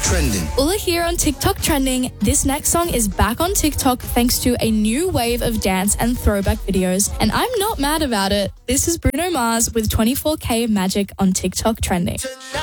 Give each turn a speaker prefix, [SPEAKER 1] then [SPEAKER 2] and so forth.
[SPEAKER 1] Trending.
[SPEAKER 2] Ula here on TikTok Trending. This next song is back on TikTok thanks to a new wave of dance and throwback videos, and I'm not mad about it. This is Bruno Mars with 24K Magic on TikTok Trending.